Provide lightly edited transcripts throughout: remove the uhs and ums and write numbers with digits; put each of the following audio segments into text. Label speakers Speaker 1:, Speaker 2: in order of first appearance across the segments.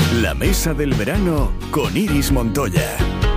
Speaker 1: La mesa del verano con Iris Montoya.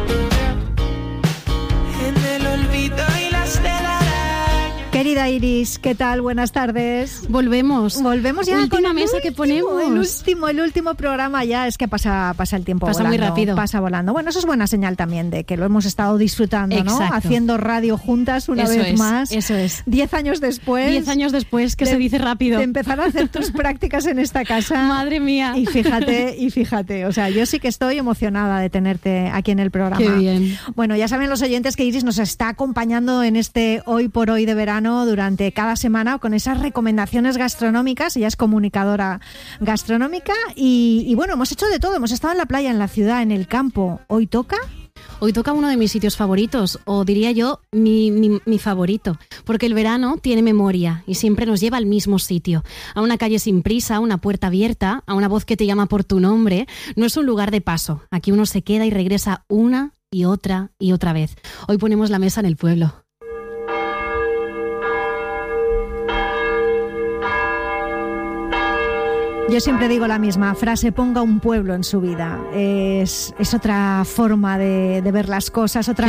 Speaker 2: Querida Iris, ¿qué tal? Buenas tardes.
Speaker 3: Volvemos ya
Speaker 2: última
Speaker 3: con la mesa que ponemos.
Speaker 2: El último programa ya, es que pasa el tiempo
Speaker 3: pasa
Speaker 2: volando.
Speaker 3: Muy rápido.
Speaker 2: Pasa volando. Bueno, eso es buena señal también de que lo hemos estado disfrutando, ¿no?
Speaker 3: Exacto.
Speaker 2: Haciendo radio juntas una vez más.
Speaker 3: Eso es.
Speaker 2: 10 años después.
Speaker 3: 10 años después, que se dice rápido.
Speaker 2: De empezar a hacer tus prácticas en esta casa.
Speaker 3: Madre mía.
Speaker 2: Y fíjate, o sea, yo sí que estoy emocionada de tenerte aquí en el programa.
Speaker 3: Qué bien.
Speaker 2: Bueno, ya saben los oyentes que Iris nos está acompañando en este Hoy por Hoy de verano durante cada semana con esas recomendaciones gastronómicas. Ella es comunicadora gastronómica y bueno, hemos hecho de todo. Hemos estado en la playa, en la ciudad, en el campo. ¿Hoy toca?
Speaker 3: Hoy toca uno de mis sitios favoritos, o diría yo, mi favorito, porque el verano tiene memoria y siempre nos lleva al mismo sitio, a una calle sin prisa, a una puerta abierta, a una voz que te llama por tu nombre. No es un lugar de paso, aquí uno se queda y regresa una y otra vez. Hoy ponemos la mesa en el pueblo.
Speaker 2: Yo siempre digo la misma frase: ponga un pueblo en su vida. Es otra forma de ver las cosas, otra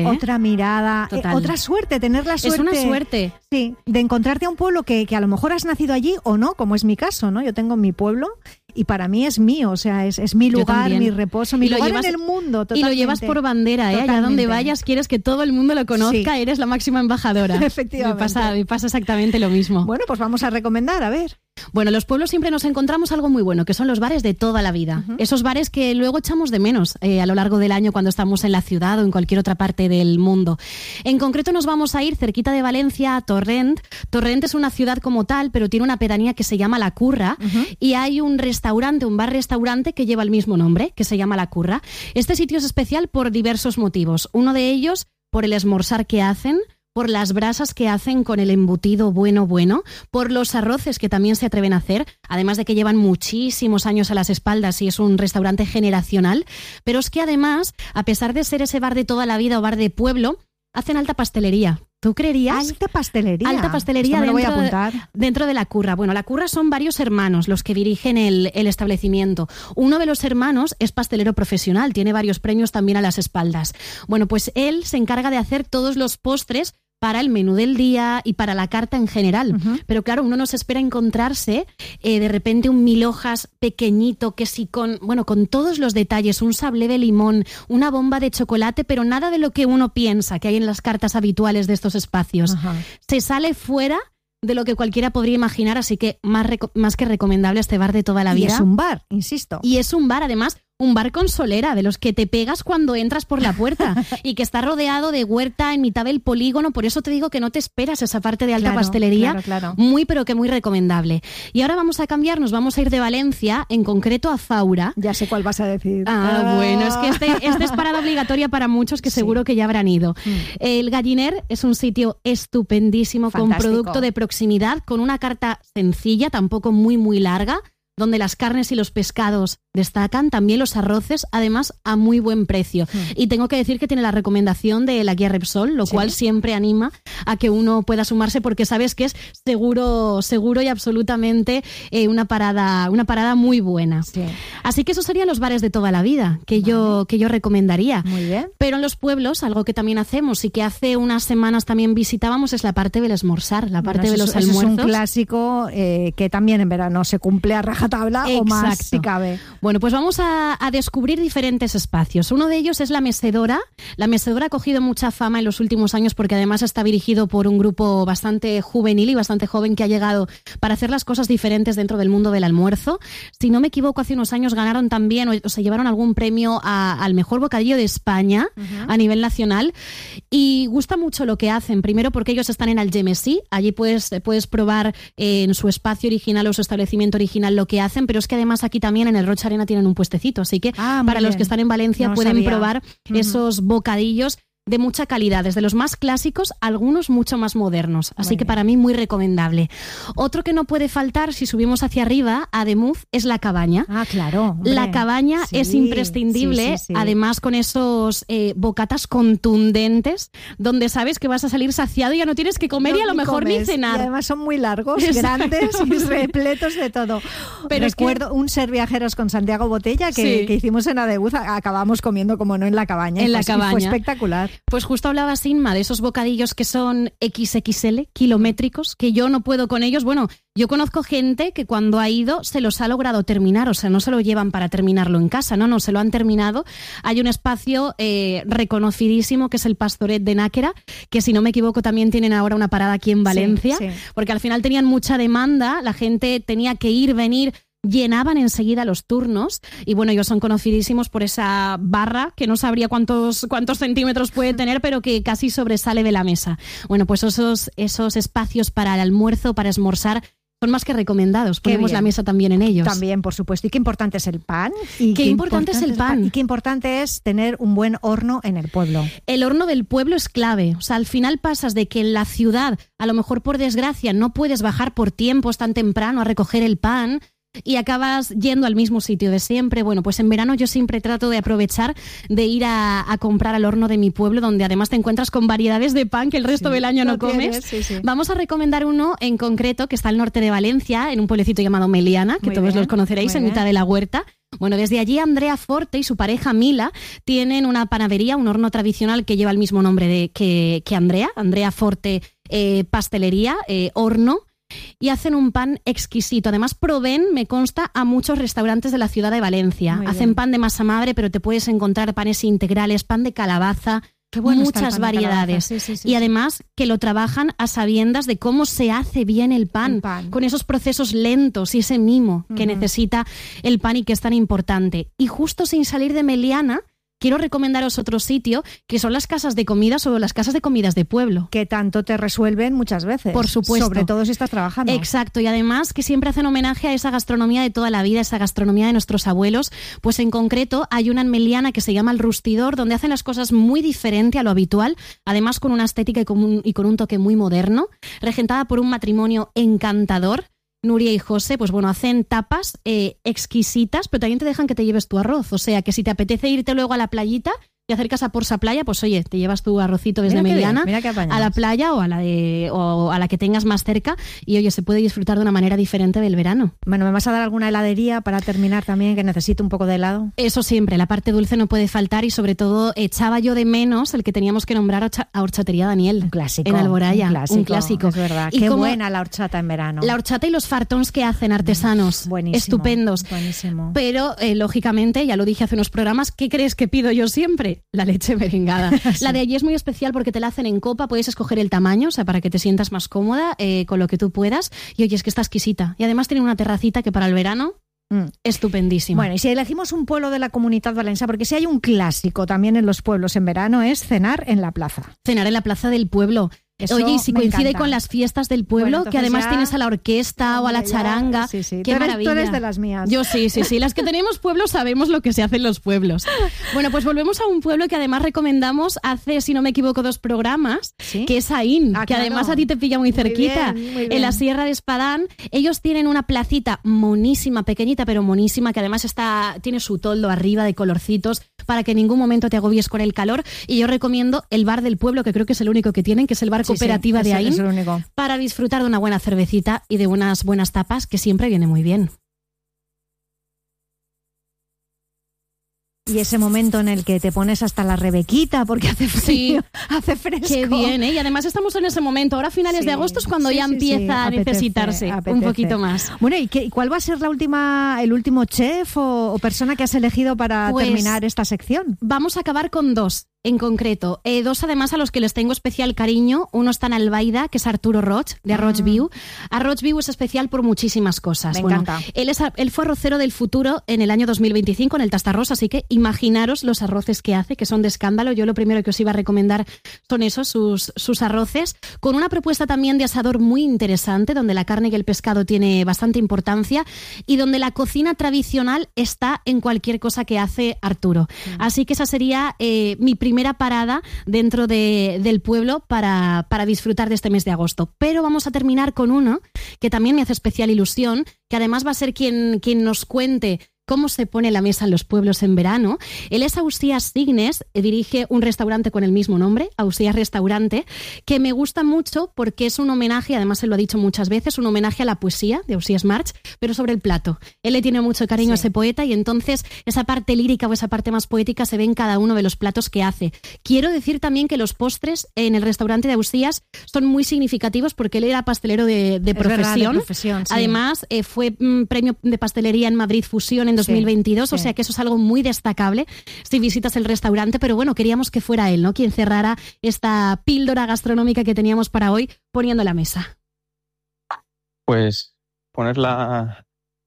Speaker 2: mirada, otra suerte, tener la suerte.
Speaker 3: Es una suerte.
Speaker 2: Sí, de encontrarte a un pueblo que a lo mejor has nacido allí o no, como es mi caso, ¿no? Yo tengo mi pueblo y para mí es mío, o sea, es mi lugar, mi reposo, mi lugar en el mundo. Totalmente.
Speaker 3: Y lo llevas por bandera, ¿eh? Allá donde vayas quieres que todo el mundo lo conozca, sí. Eres la máxima embajadora.
Speaker 2: Efectivamente.
Speaker 3: Me pasa exactamente lo mismo.
Speaker 2: Bueno, pues vamos a recomendar, a ver.
Speaker 3: Bueno, en los pueblos siempre nos encontramos algo muy bueno, que son los bares de toda la vida. Uh-huh. Esos bares que luego echamos de menos a lo largo del año cuando estamos en la ciudad o en cualquier otra parte del mundo. En concreto nos vamos a ir cerquita de Valencia a Torrent. Torrent es una ciudad como tal, pero tiene una pedanía que se llama La Curra, uh-huh. Y hay un bar-restaurante que lleva el mismo nombre, que se llama La Curra. Este sitio es especial por diversos motivos. Uno de ellos, por el esmorzar que hacen, por las brasas que hacen con el embutido bueno, por los arroces que también se atreven a hacer, además de que llevan muchísimos años a las espaldas y es un restaurante generacional, pero es que además, a pesar de ser ese bar de toda la vida o bar de pueblo, hacen alta pastelería. ¿Tú creerías?
Speaker 2: Alta pastelería.
Speaker 3: Alta pastelería.
Speaker 2: Esto me lo voy a apuntar.
Speaker 3: Dentro de La Curra. Bueno, La Curra son varios hermanos los que dirigen el establecimiento. Uno de los hermanos es pastelero profesional, tiene varios premios también a las espaldas. Bueno, pues él se encarga de hacer todos los postres para el menú del día y para la carta en general. Uh-huh. Pero claro, uno no se espera encontrarse de repente un 1000 hojas pequeñito que sí con todos los detalles, un sablé de limón, una bomba de chocolate, pero nada de lo que uno piensa que hay en las cartas habituales de estos espacios. Uh-huh. Se sale fuera de lo que cualquiera podría imaginar, así que más que recomendable este bar de toda la vida.
Speaker 2: Y es un bar, insisto.
Speaker 3: Y es un bar, además, un bar con solera, de los que te pegas cuando entras por la puerta y que está rodeado de huerta en mitad del polígono, por eso te digo que no te esperas esa parte de alta pastelería,
Speaker 2: claro.
Speaker 3: Muy pero que muy recomendable. Y ahora vamos a cambiar, nos vamos a ir de Valencia, en concreto a Faura.
Speaker 2: Ya sé cuál vas a decir.
Speaker 3: Bueno, es que este es parada obligatoria para muchos que seguro que ya habrán ido. El Galliner es un sitio estupendísimo, fantástico, con producto de proximidad, con una carta sencilla, tampoco muy larga, donde las carnes y los pescados destacan, también los arroces, además a muy buen precio. Y tengo que decir que tiene la recomendación de la guía Repsol, lo cual siempre anima a que uno pueda sumarse porque sabes que es seguro y absolutamente una parada muy buena. Sí. Así que esos serían los bares de toda la vida que yo recomendaría.
Speaker 2: Muy bien.
Speaker 3: Pero en los pueblos, algo que también hacemos y que hace unas semanas también visitábamos es la parte del esmorzar, la parte de los almuerzos.
Speaker 2: Es un clásico que también en verano se cumple a rajatabla. Exacto. O más si cabe.
Speaker 3: Bueno, pues vamos a descubrir diferentes espacios. Uno de ellos es La Mecedora. La Mecedora ha cogido mucha fama en los últimos años porque además está dirigido por un grupo bastante juvenil y bastante joven que ha llegado para hacer las cosas diferentes dentro del mundo del almuerzo. Si no me equivoco, hace unos años ganaron también o se llevaron algún premio al mejor bocadillo de España a nivel nacional y gusta mucho lo que hacen. Primero porque ellos están en Algemesí, allí puedes probar en su espacio original o su establecimiento original lo que hacen, pero es que además aquí también en el Rocha Arena tienen un puestecito, así que para los que están en Valencia pueden probar esos bocadillos de mucha calidad, desde los más clásicos, algunos mucho más modernos. Así que para mí muy recomendable. Otro que no puede faltar si subimos hacia arriba, a Demuz, es la cabaña.
Speaker 2: Ah, claro. Hombre.
Speaker 3: La cabaña es imprescindible, además con esos bocatas contundentes, donde sabes que vas a salir saciado y ya no tienes que comer y a lo mejor ni cenar.
Speaker 2: Y además son muy largos, grandes y repletos de todo. Pero recuerdo un Ser Viajeros con Santiago Botella que hicimos en Ademuz, acabamos comiendo, como no, en la cabaña.
Speaker 3: En la cabaña.
Speaker 2: Fue espectacular.
Speaker 3: Pues justo hablaba Inma de esos bocadillos que son XXL, kilométricos, que yo no puedo con ellos. Bueno, yo conozco gente que cuando ha ido se los ha logrado terminar, o sea, no se lo llevan para terminarlo en casa, no, se lo han terminado. Hay un espacio reconocidísimo que es el Pastoret de Náquera, que si no me equivoco también tienen ahora una parada aquí en Valencia, porque al final tenían mucha demanda, la gente tenía que ir, venir, llenaban enseguida los turnos y bueno, ellos son conocidísimos por esa barra que no sabría cuántos centímetros puede tener, pero que casi sobresale de la mesa. Bueno, pues esos espacios para el almuerzo, para esmorzar, son más que recomendados. Ponemos la mesa también en ellos.
Speaker 2: También, por supuesto. Y qué importante es el pan.
Speaker 3: Qué importante es el pan.
Speaker 2: Y qué importante es tener un buen horno en el pueblo.
Speaker 3: El horno del pueblo es clave. O sea, al final pasas de que en la ciudad, a lo mejor por desgracia, no puedes bajar por tiempos tan temprano a recoger el pan y acabas yendo al mismo sitio de siempre. Bueno, pues en verano yo siempre trato de aprovechar de ir a comprar al horno de mi pueblo, donde además te encuentras con variedades de pan que el resto del año no comes. Vamos a recomendar uno en concreto que está al norte de Valencia, en un pueblecito llamado Meliana, que todos los conoceréis, en mitad de la huerta. Bueno, desde allí Andrea Forte y su pareja Mila tienen una panadería, un horno tradicional que lleva el mismo nombre que Andrea Forte Pastelería, Horno. Y hacen un pan exquisito. Además, proveen, me consta, a muchos restaurantes de la ciudad de Valencia. Hacen pan de masa madre, pero te puedes encontrar panes integrales, pan de calabaza, muchas variedades. Y además que lo trabajan a sabiendas de cómo se hace bien el pan, con esos procesos lentos y ese mimo que necesita el pan y que es tan importante. Y justo sin salir de Meliana, quiero recomendaros otro sitio, que son las casas de comidas o las casas de comidas de pueblo.
Speaker 2: Que tanto te resuelven muchas veces.
Speaker 3: Por supuesto.
Speaker 2: Sobre todo si estás trabajando.
Speaker 3: Exacto, y además que siempre hacen homenaje a esa gastronomía de toda la vida, esa gastronomía de nuestros abuelos. Pues en concreto hay una en Meliana que se llama El Rustidor, donde hacen las cosas muy diferente a lo habitual, además con una estética y con un toque muy moderno, regentada por un matrimonio encantador. Nuria y José, pues bueno, hacen tapas exquisitas, pero también te dejan que te lleves tu arroz. O sea, que si te apetece irte luego a la playita, te acercas a Porsa Playa, pues oye, te llevas tu arrocito desde Meliana a la playa o a la que tengas más cerca y oye, se puede disfrutar de una manera diferente del verano.
Speaker 2: Bueno, ¿me vas a dar alguna heladería para terminar también, que necesito un poco de helado?
Speaker 3: Eso siempre, la parte dulce no puede faltar y sobre todo echaba yo de menos el que teníamos que nombrar a Horchatería Daniel.
Speaker 2: Un clásico.
Speaker 3: En Alboraya.
Speaker 2: Un clásico. Es verdad. Qué buena la horchata en verano.
Speaker 3: La horchata y los fartons que hacen artesanos.
Speaker 2: Buenísimo.
Speaker 3: Estupendos.
Speaker 2: Buenísimo.
Speaker 3: Pero, lógicamente, ya lo dije hace unos programas, ¿qué crees que pido yo siempre? La leche merengada. Sí. La de allí es muy especial porque te la hacen en copa, puedes escoger el tamaño, o sea, para que te sientas más cómoda con lo que tú puedas. Y oye, es que está exquisita. Y además tiene una terracita que para el verano estupendísima.
Speaker 2: Bueno, y si elegimos un pueblo de la Comunitat Valenciana, porque si hay un clásico también en los pueblos en verano, es cenar en la plaza.
Speaker 3: Cenar en la plaza del pueblo.
Speaker 2: Eso
Speaker 3: oye, y si coincide
Speaker 2: encanta.
Speaker 3: Con las fiestas del pueblo,
Speaker 2: bueno,
Speaker 3: que además
Speaker 2: ya
Speaker 3: tienes a la orquesta o a la charanga.
Speaker 2: Sí.
Speaker 3: Qué maravilla.
Speaker 2: Tú eres de las mías.
Speaker 3: Yo sí. Las que tenemos pueblos sabemos lo que se hace en los pueblos. Bueno, pues volvemos a un pueblo que además recomendamos hace, si no me equivoco, 2 programas, que es Aín, que
Speaker 2: claro.
Speaker 3: Además a ti te pilla muy cerquita,
Speaker 2: muy bien.
Speaker 3: En la Sierra de Espadán. Ellos tienen una placita monísima, pequeñita pero monísima, que además tiene su toldo arriba de colorcitos para que en ningún momento te agobies con el calor. Y yo recomiendo el bar del pueblo, que creo que es el único que tienen, que es el bar Cooperativa de Aín.
Speaker 2: Es el único.
Speaker 3: Para disfrutar de una buena cervecita y de unas buenas tapas, que siempre viene muy bien.
Speaker 2: Y ese momento en el que te pones hasta la rebequita porque hace frío, hace fresco.
Speaker 3: Qué bien, ¿eh? Y además estamos en ese momento. Ahora a finales de agosto es cuando ya empieza a necesitarse un poquito más.
Speaker 2: Bueno, ¿y cuál va a ser el último chef o persona que has elegido para terminar esta sección?
Speaker 3: Vamos a acabar con 2. En concreto, 2 además a los que les tengo especial cariño. Uno está en Albaida, que es Arturo Roig, de Arroig Viu. Arroig Viu es especial por muchísimas cosas.
Speaker 2: Me encanta.
Speaker 3: Él fue arrocero del futuro en el año 2025 en el Tastarrós, así que imaginaros los arroces que hace, que son de escándalo. Yo lo primero que os iba a recomendar son esos, sus arroces, con una propuesta también de asador muy interesante, donde la carne y el pescado tiene bastante importancia y donde la cocina tradicional está en cualquier cosa que hace Arturo. Así que esa sería mi primera primera parada dentro del pueblo para disfrutar de este mes de agosto. Pero vamos a terminar con uno que también me hace especial ilusión, que además va a ser quien nos cuente cómo se pone la mesa en los pueblos en verano. Él es Ausías Signes, dirige un restaurante con el mismo nombre, Ausías Restaurante, que me gusta mucho porque es un homenaje, además él lo ha dicho muchas veces, un homenaje a la poesía de Ausías March, pero sobre el plato. Él le tiene mucho cariño a ese poeta y entonces esa parte lírica o esa parte más poética se ve en cada uno de los platos que hace. Quiero decir también que los postres en el restaurante de Ausías son muy significativos porque él era pastelero de profesión.
Speaker 2: Sí.
Speaker 3: Además, fue premio de pastelería en Madrid Fusión en 2022, o sea que eso es algo muy destacable si visitas el restaurante, pero bueno, queríamos que fuera él, ¿no?, quien cerrara esta píldora gastronómica que teníamos para hoy poniendo la mesa.
Speaker 4: Pues poner la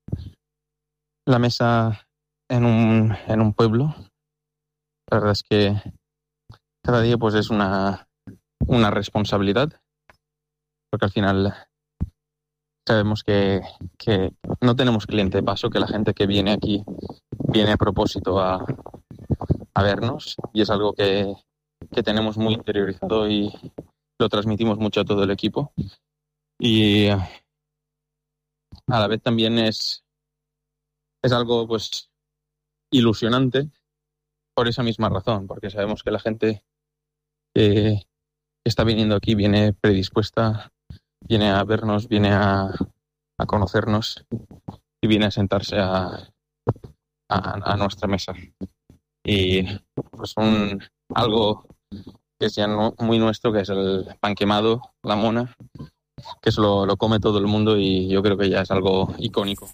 Speaker 4: mesa en un pueblo, la verdad es que cada día pues es una responsabilidad, porque al final sabemos que no tenemos cliente de paso, que la gente que viene aquí viene a propósito a vernos, y es algo que tenemos muy interiorizado y lo transmitimos mucho a todo el equipo. Y a la vez también es algo pues ilusionante por esa misma razón, porque sabemos que la gente que está viniendo aquí viene predispuesta, viene a vernos, viene a conocernos y viene a sentarse a nuestra mesa. Y pues algo que es ya muy nuestro, que es el pan quemado, la mona, que eso lo come todo el mundo y yo creo que ya es algo icónico.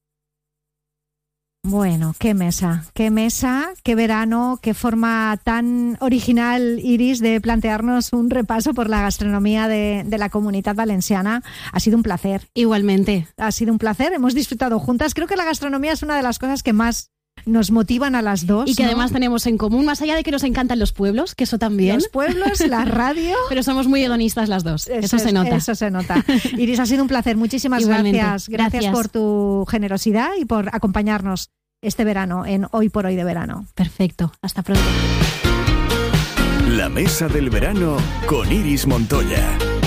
Speaker 2: Bueno, qué mesa, qué verano, qué forma tan original, Iris, de plantearnos un repaso por la gastronomía de la Comunitat Valenciana. Ha sido un placer.
Speaker 3: Igualmente.
Speaker 2: Ha sido un placer, hemos disfrutado juntas. Creo que la gastronomía es una de las cosas que más nos motivan a las dos.
Speaker 3: Y que
Speaker 2: ¿no?
Speaker 3: además tenemos en común, más allá de que nos encantan los pueblos, que eso también.
Speaker 2: Los pueblos, la radio.
Speaker 3: Pero somos muy hedonistas las dos. Eso se nota.
Speaker 2: Eso se nota. Iris, ha sido un placer. Muchísimas gracias. Gracias por tu generosidad y por acompañarnos este verano en Hoy por Hoy de Verano.
Speaker 3: Perfecto. Hasta pronto.
Speaker 1: La mesa del verano con Iris Montoya.